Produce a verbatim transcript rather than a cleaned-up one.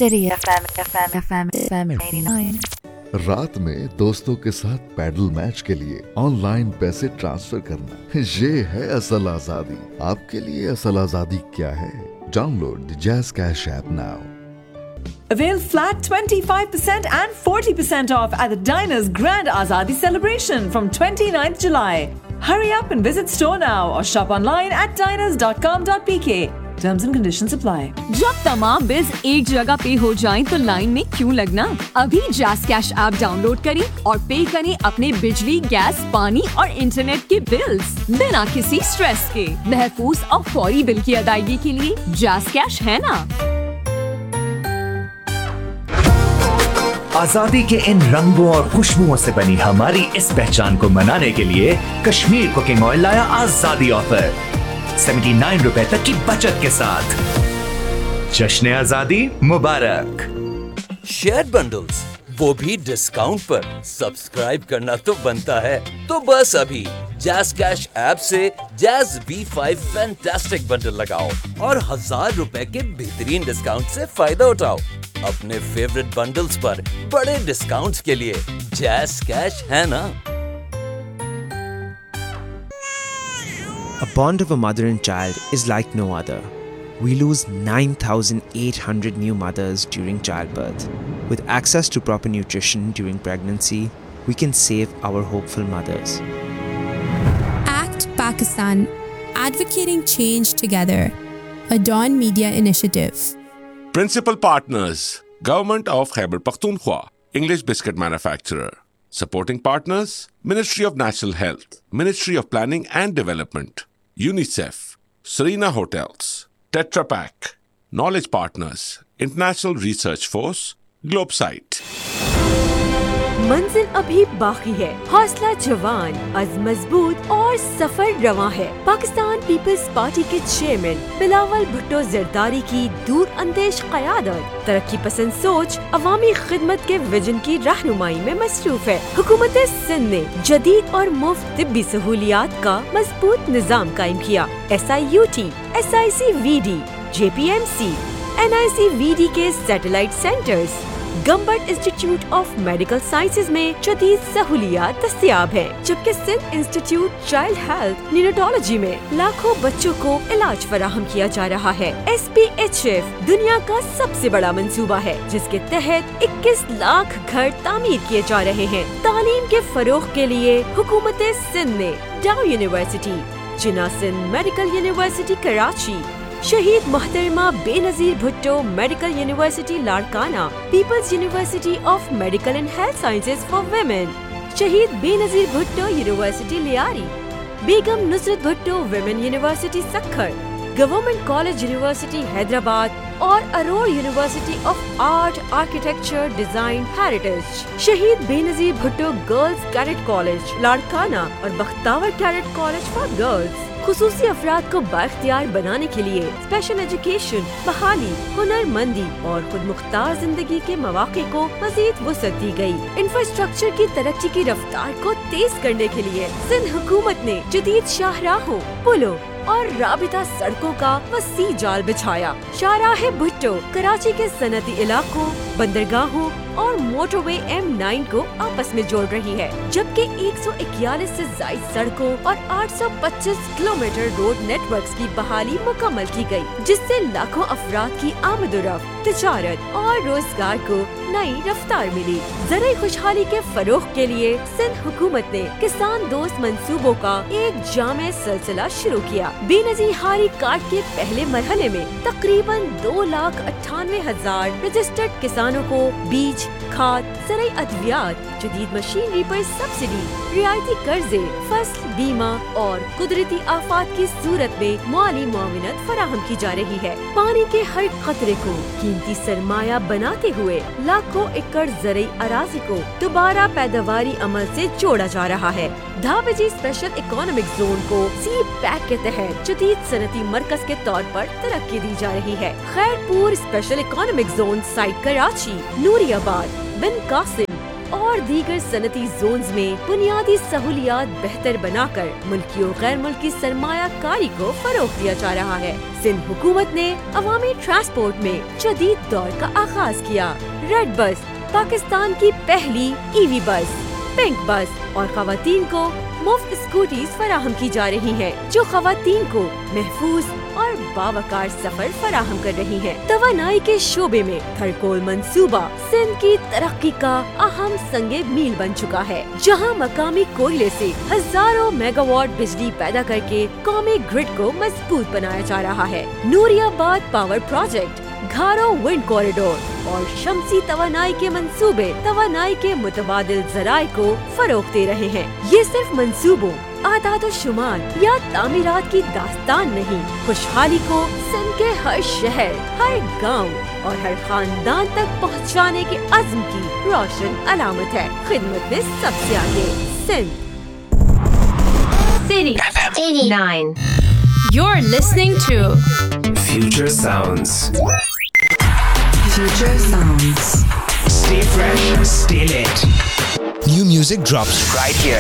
City F M, F M, F M, F M eighty-nine. رات میں دوستوں کے ساتھ پیڈل میچ کے لیے آن لائن پیسے ٹرانسفر کرنا، یہ ہے اصل آزادی۔ آپ کے لیے اصل آزادی کیا ہے؟ Down load the Gs cash app now. Avail flat twenty-five percent and forty percent off at the Diners Grand Azadi celebration from twenty-ninth July. Hurry up and visit store now or shop online at diners dot com dot p k. Terms and conditions apply. جب تمام bills ایک جگہ پے ہو جائیں تو line میں کیوں لگنا؟ ابھی جیز کیش ایپ ڈاؤن لوڈ کریں اور پے کریں اپنے بجلی، گیس، پانی اور انٹرنیٹ کے بلز بنا کسی سٹریس کے۔ محفوظ اور فوری بل کی ادائیگی کے لیے جیز کیش ہے نا۔ آزادی کے ان رنگوں اور خوشبوؤں سے بنی ہماری اس پہچان کو منانے کے لیے کشمیر کوکنگ آئل لایا آزادی آفر سیونٹی نائن روپے تک کی بچت کے ساتھ۔ جشن آزادی مبارک۔ شیئر بنڈلز وہ بھی ڈسکاؤنٹ پر، سبسکرائب کرنا تو بنتا ہے۔ تو بس ابھی جیز کیش ایپ سے جیز بی فائیو فینٹاسٹک بنڈل لگاؤ اور ہزار روپے کے بہترین ڈسکاؤنٹ سے فائدہ اٹھاؤ۔ اپنے فیوریٹ بنڈلز پر بڑے ڈسکاؤنٹس کے لیے جیز کیش ہے نا۔ A bond of a mother and child is like no other. We lose nine thousand eight hundred new mothers during childbirth. With access to proper nutrition during pregnancy, we can save our hopeful mothers. Act Pakistan, advocating change together. A Dawn Media initiative. Principal partners, Government of Khyber Pakhtunkhwa, English Biscuit Manufacturer. Supporting partners, Ministry of National Health, Ministry of Planning and Development, UNICEF, Serena Hotels, Tetra Pak. Knowledge partners, International Research Force, GlobeSite. منزل ابھی باقی ہے، حوصلہ جوان، عزم مضبوط اور سفر رواں ہے۔ پاکستان پیپلز پارٹی کے چیئرمین بلاول بھٹو زرداری کی دور اندیش قیادت، ترقی پسند سوچ، عوامی خدمت کے ویژن کی رہنمائی میں مصروف ہے۔ حکومت سندھ نے جدید اور مفت طبی سہولیات کا مضبوط نظام قائم کیا۔ S I U T, S I C we D, J P M C, N I C we D کے satellite centres, Gambat institute of medical sciences میں جدید سہولیات دستیاب ہیں، جبکہ سندھ انسٹیٹیوٹ چائلڈ ہیلتھ نیوناٹولوجی میں لاکھوں بچوں کو علاج فراہم کیا جا رہا ہے۔ ایس پی ایچ ایف دنیا کا سب سے بڑا منصوبہ ہے جس کے تحت اکیس لاکھ گھر تعمیر کیے جا رہے ہیں۔ تعلیم کے فروغ کے لیے حکومت سندھ نے ڈاؤ یونیورسٹی، جناح سندھ میڈیکل یونیورسٹی کراچی، شہید محترمہ بے نظیر Bhutto medical university Larkana, Peoples university of medical and health sciences for women, شہید بے نظیر بھٹو یونیورسٹی لیاری، بیگم نصرت Bhutto women university Sukkur, government college university Hyderabad اور Iruvar university of art architecture design heritage, شہید بے نظیر Bhutto girls cadet college Larkana اور بختاور کیڈٹ کالج فار گرلز۔ خصوصی افراد کو بااختیار بنانے کے لیے اسپیشل ایجوکیشن، بحالی، ہنر مندی اور خود مختار زندگی کے مواقع کو مزید وسعت دی گئی۔ انفراسٹرکچر کی ترقی کی رفتار کو تیز کرنے کے لیے سندھ حکومت نے جدید شاہراہوں، پلوں اور رابطہ سڑکوں کا وسیع جال بچھایا۔ شاہراہ بھٹو کراچی کے صنعتی علاقوں، بندرگاہوں اور موٹر وے ایم نائن کو آپس میں جوڑ رہی ہے، جبکہ ایک سو اکیالیس سے زائد سڑکوں اور آٹھ سو پچیس کلومیٹر روڈ نیٹ ورکس کی بحالی مکمل کی گئی، جس سے لاکھوں افراد کی آمد و رفت، تجارت اور روزگار کو نئی رفتار ملی۔ زرعی خوشحالی کے فروغ کے لیے سندھ حکومت نے کسان دوست منصوبوں کا ایک جامع سلسلہ شروع کیا۔ بے نظیر ہاری کارڈ کے پہلے مرحلے میں تقریباً دو لاکھ اٹھانوے ہزار رجسٹرڈ کسانوں کو بیج، کھاد، زرعی ادویات، جدید مشینری پر سبسڈی، رعایتی قرضے، فصل بیمہ اور قدرتی آفات کی صورت میں مالی معاونت فراہم کی جا رہی ہے۔ پانی کے ہر قطرے کو قیمتی سرمایہ بناتے ہوئے لاکھوں ایکڑ زرعی اراضی کو دوبارہ پیداواری عمل سے جوڑا جا رہا ہے۔ دھابجی اسپیشل اکنامک زون کو سی پیک کے تحت جدید صنعتی مرکز کے طور پر ترقی دی جا رہی ہے۔ خیر پور special economic zone site Karachi, نوری آباد، بن قاسم اور और दीगर सनती जोन्स में बुनियादी सहूलियात बेहतर बनाकर मुल्की और गैर मुल्की सरमायाकारी को फरोग दिया जा रहा है। सिंध हुकूमत ने अवामी ट्रांसपोर्ट में जदीद दौर का आगाज किया। रेड बस पाकिस्तान की पहली ईवी बस, पिंक बस और खवातीन को मुफ्त स्कूटीज फराहम की जा रही हैं, जो खवातीन को महफूज और बावकार सफर फराहम कर रही हैं। तवानाई के शोबे में थरकोल मंसूबा सिंध की तरक्की का अहम संगे मील बन चुका है, जहां मकामी कोयले से हजारों मेगावाट बिजली पैदा करके कौमी ग्रिड को मजबूत बनाया जा रहा है। नूरियाबाद पावर प्रोजेक्ट, घारो विंड कॉरिडोर और शमसी तवानाई के मंसूबे तवानाई के मुतबादिल जराए को फरोग दे रहे हैं। ये सिर्फ मंसूबों, आदाद और शुमार या तामीरात की दास्तान नहीं, खुशहाली को सिंध के हर शहर, हर गांव और हर खानदान तक पहुंचाने के अज़्म की रोशन अलामत है। खिदमत में सबसे आगे Sindh. City eighty-nine. You're listening to Future Sounds. Future Sounds. Stay fresh, stay lit. New music drops right here.